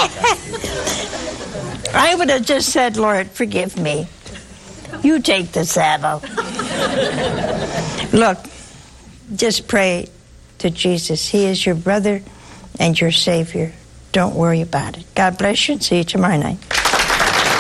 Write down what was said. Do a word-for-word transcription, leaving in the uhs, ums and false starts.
I would have just said, Lord, forgive me. You take the saddle. Look, just pray to Jesus. He is your brother and your Savior. Don't worry about it. God bless you and see you tomorrow night.